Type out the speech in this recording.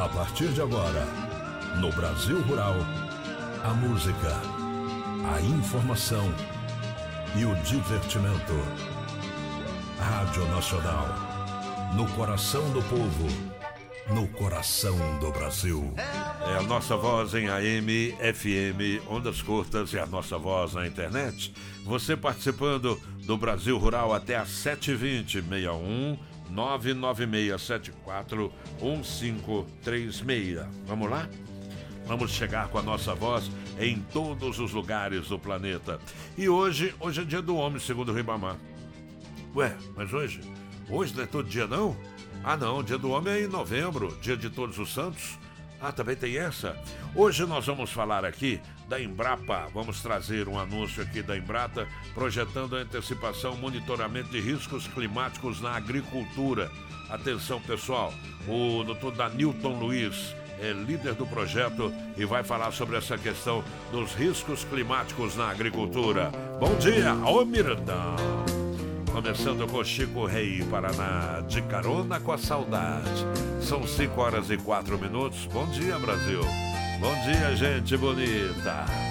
A partir de agora, no Brasil Rural, a música, a informação e o divertimento. Rádio Nacional, no coração do povo, no coração do Brasil. É a nossa voz em AM, FM, ondas curtas e a nossa voz na internet. Você participando do Brasil Rural até às 7h20, 61 996741536. Vamos lá? Vamos chegar com a nossa voz em todos os lugares do planeta. E hoje é dia do homem, segundo o Ribamar. Ué, mas hoje não é todo dia não? Ah não, dia do homem é em novembro, dia de Todos os Santos. Ah, também tem essa. Hoje nós vamos falar aqui da Embrapa. Vamos trazer um anúncio aqui da Embrapa, projetando a antecipação, monitoramento de riscos climáticos na agricultura. Atenção, pessoal, o doutor Danilton Luiz é líder do projeto e vai falar sobre essa questão dos riscos climáticos na agricultura. Bom dia, ô Mirandão! Começando com Chico Rei, Paraná, de carona com a saudade. São 5h04. Bom dia, Brasil. Bom dia, gente bonita.